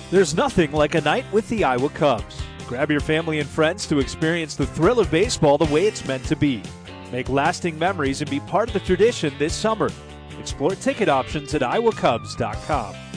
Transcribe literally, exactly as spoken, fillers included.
There's nothing like a night with the Iowa Cubs. Grab your family and friends to experience the thrill of baseball the way it's meant to be. Make lasting memories and be part of the tradition this summer. Explore ticket options at iowa cubs dot com.